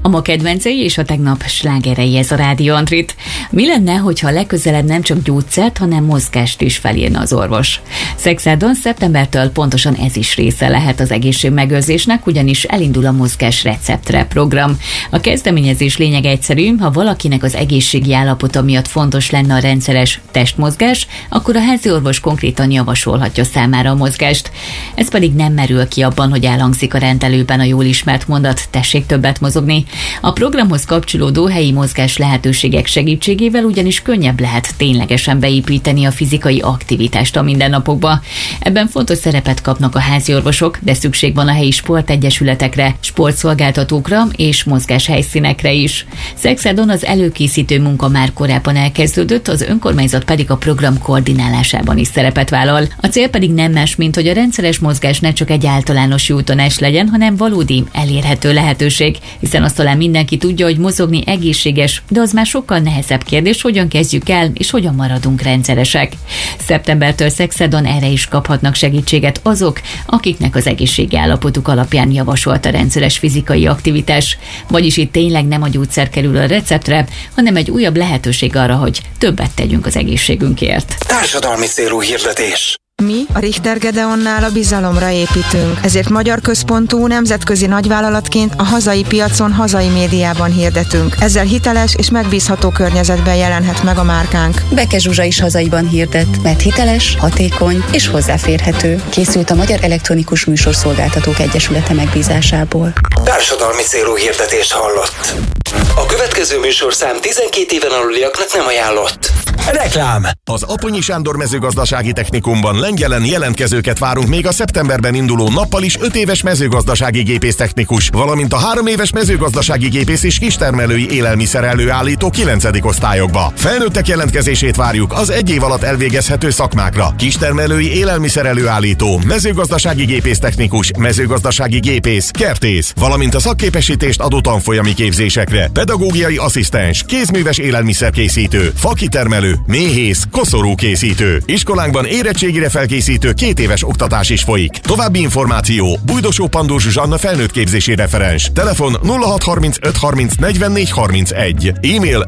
A ma kedvencei és a tegnap slágerei, ez a Rádió Antrit. Mi lenne, hogyha legközelebb nem csak gyógyszert, hanem mozgást is felírna az orvos? Szexádon szeptembertől pontosan ez is része lehet az egészségmegőrzésnek, ugyanis elindul a Mozgás receptre program. A kezdeményezés lényege egyszerű: ha valakinek az egészségi állapota miatt fontos lenne a rendszeres testmozgás, akkor a háziorvos konkrétan javasolhatja számára a mozgást. Ez pedig nem merül ki abban, hogy elhangzik a rendelőben a jól ismert mondat: tessék többet mozogni. A programhoz kapcsolódó helyi mozgás lehetőségek segítségével ugyanis könnyebb lehet ténylegesen beépíteni a fizikai aktivitást a mindennapokba. Ebben fontos szerepet kapnak a háziorvosok, de szükség van a helyi sportegyesületekre, sportszolgáltatókra és mozgáshelyszínekre is. Szexádon az előkészítő munka már korábban elkezdődött, az önkormányzat pedig a program koordinálásában is szerepet vállal. A cél pedig nem más, mint hogy a rendszeres mozgás ne csak egy általános jótanás legyen, hanem valódi, elérhető lehetőség, hiszen azt talán mindenki tudja, hogy mozogni egészséges, de az már sokkal nehezebb kérdés, hogyan kezdjük el, és hogyan maradunk rendszeresek. Szeptembertől Szexádon erre is kaphatnak segítséget azok, akiknek az egészségi állapotuk alapján javasolt a rendszeres fizikai aktivitás. Vagyis itt tényleg nem a gyógyszer kerül a receptre, hanem egy újabb lehetőség arra, hogy többet tegyünk az egészségünkért. Társadalmi célú hirdetés. Mi a Richter Gedeonnál a bizalomra építünk, ezért magyar központú nemzetközi nagyvállalatként a hazai piacon, hazai médiában hirdetünk. Ezzel hiteles és megbízható környezetben jelenhet meg a márkánk. Beke Zsuzsa is hazaiban hirdet, mert hiteles, hatékony és hozzáférhető. Készült a Magyar Elektronikus Műsorszolgáltatók Egyesülete megbízásából. Társadalmi célú hirdetést hallott. A következő műsorszám 12 éven aluliaknak nem ajánlott. Reklám! Az Aponyi Sándor Mezőgazdasági Technikumban Lengyelen jelentkezőket várunk még a szeptemberben induló nappal is 5 éves mezőgazdasági gépésztechnikus, valamint a 3 éves mezőgazdasági gépész és kistermelői élelmiszer előállító 9. osztályokba. Felnőttek jelentkezését várjuk az 1 év alatt elvégezhető szakmákra: kistermelői élelmiszer előállító, mezőgazdasági gépésztechnikus, mezőgazdasági gépész, kertész, valamint a szakképesítést adó tanfolyami képzésekre: pedagógiai asszisztens, kézműves élelmiszerkészítő, fakitermelő, méhész, koszorúkészítő. Iskolánkban érettségire felkészítő 2 éves oktatás is folyik. További információ: Bújdosó Pandó Zsuzsanna felnőttképzési referens. Telefon 0635 30 44 31. E-mail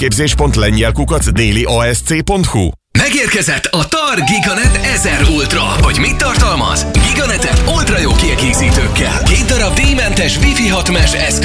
felnőttképzés.lengyel@dailyasc.hu. Megérkezett a TAR Giganet 1000 Ultra. Hogy mit tartalmaz? Giganetet ultra jó kiegészítőkkel, 2 darab díjmentes Wi-Fi 6 mesh eszköz